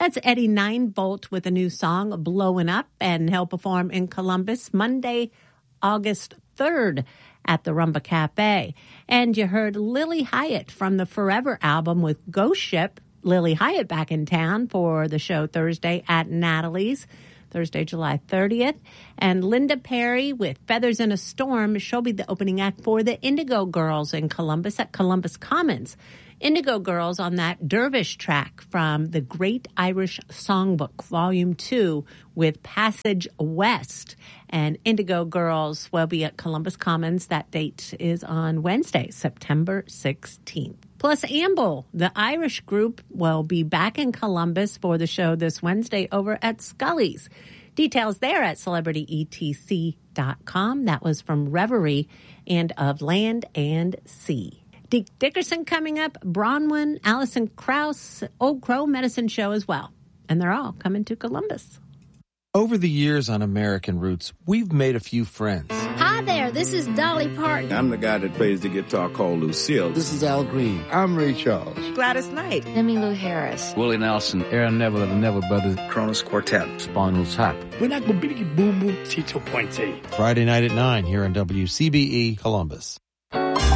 That's Eddie 9-Volt with a new song, Blowing Up, and he'll perform in Columbus Monday, August 3rd at the Rumba Cafe. And you heard Lily Hyatt from the Forever album with Ghost Ship. Lily Hyatt back in town for the show Thursday at Natalie's, Thursday, July 30th. And Linda Perry with Feathers in a Storm. She'll be the opening act for the Indigo Girls in Columbus at Columbus Commons. Indigo Girls on that Dervish track from the Great Irish Songbook, Volume 2, with Passage West. And Indigo Girls will be at Columbus Commons. That date is on Wednesday, September 16th. Plus, Amble, the Irish group, will be back in Columbus for the show this Wednesday over at Scully's. Details there at celebrityetc.com. That was from Reverie and of Land and Sea. Deke Dickerson coming up, Bronwyn, Alison Krauss, Old Crow Medicine Show as well. And they're all coming to Columbus. Over the years on American Roots, we've made a few friends. Hi there, this is Dolly Parton. I'm the guy that plays the guitar called Lucille. This is Al Green. I'm Ray Charles. Gladys Knight. Emmylou Harris. Willie Nelson. Aaron Neville of the Neville Brothers. Kronos Quartet. Spinal Tap. We're not going to be boom boom Tito Puente. Friday night at 9 here on WCBE Columbus.